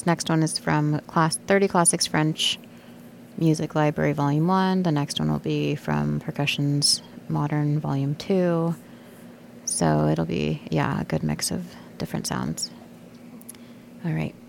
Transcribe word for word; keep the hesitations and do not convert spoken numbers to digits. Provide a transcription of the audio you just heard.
this next one is from class thirty Classics French Music Library Volume one. The next one will be from Percussions Modern Volume two. So it'll be, yeah, a good mix of different sounds. All right.